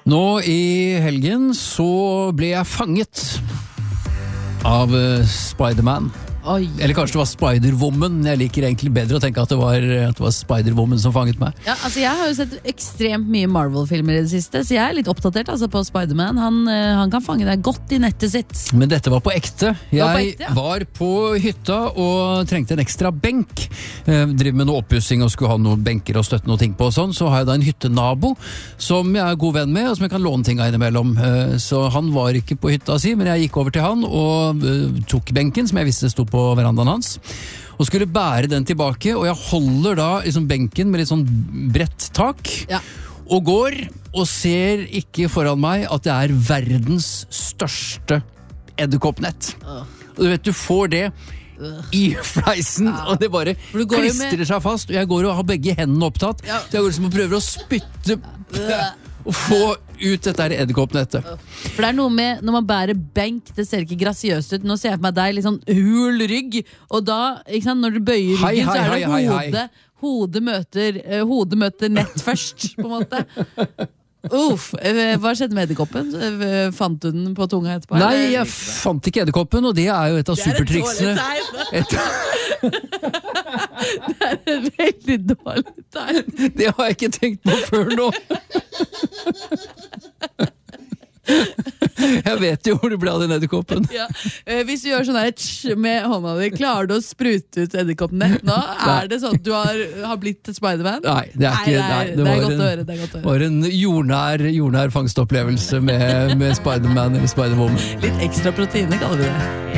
Nå i helgen så ble jeg fanget av Spider-Man. Oi. Eller kanskje det var Spider-Woman. Jeg liker egentlig bedre å tenke at det var Spider-Woman som fanget meg. Ja, altså jeg har jo sett ekstremt mye Marvel-filmer i det siste, så jeg er litt oppdatert altså, på Spider-Man. Han kan fange deg godt i nettet sitt. Men dette var på ekte. Jeg ja. var på hytta og trengte en ekstra benk. Driver med noe oppussing og skulle ha noen benker og støtte noe ting på og sånn. Så har jeg da en hyttenabo som jeg er god venn med, og som jeg kan låne ting av innimellom. Så han var ikke på hytta si, men jeg gikk over til han og tok benken, som jeg visste sto på verandaen hans, og skulle bære den tilbake, og jeg holder da liksom benken med litt sånn bredt tak, Ja. og går og ser ikke foran meg at det er verdens største edderkoppnett. Og du vet, du får det i fleisen, og det bare For du går jo klistrer seg fast, og jeg går og har begge hendene opptatt, Ja. så jeg går liksom og prøver å spytte og få ut dette her edderkoppnettet. For det er noe med, når man bærer benk, det ser ikke grasiøst ut. Nå ser jeg for meg deg litt sånn hul rygg, og da, ikke sant, når du bøyer ryggen, så er det hei. hodet møter nett først, på en måte. Hva skjedde med edderkoppen? Fant du den på tunga etterpå? Nei, eller? jeg fant ikke edderkoppen, og det er jo et av supertriksene. Det er et veldig dårlig tegn. Det har jeg ikke tenkt på før nå. Jeg vet jo hvor det ble av den edderkoppen. Ja. Hvis du gjør sånn her med hånda di, klarer du å sprute ut edderkoppnett nå? Er det sånn at du har blitt Spider-Man? Nei, det er ikke det er godt å høre. Det var en jordnær fangstopplevelse med Spider-Man eller Spider-Woman. Litt ekstra proteiner kaller vi det.